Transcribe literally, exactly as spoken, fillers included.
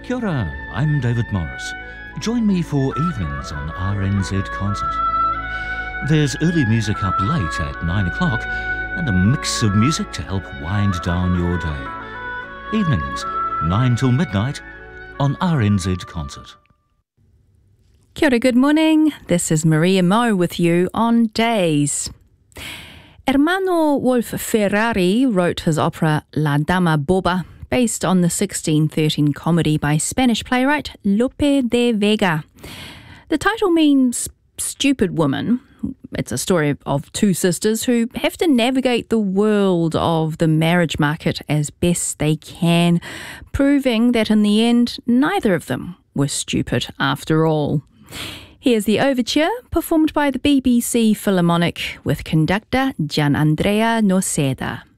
Kia ora, I'm David Morris. Join me for evenings on R N Z Concert. There's early music up late at nine o'clock and a mix of music to help wind down your day. Evenings, nine till midnight on R N Z Concert. Kia ora, good morning. This is Maria Mo with you on Days. Ermanno Wolf-Ferrari wrote his opera La Dama Boba, based on the sixteen thirteen comedy by Spanish playwright Lope de Vega. The title means stupid woman. It's a story of two sisters who have to navigate the world of the marriage market as best they can, proving that in the end, neither of them were stupid after all. Here's the overture, performed by the B B C Philharmonic with conductor Gianandrea Noseda.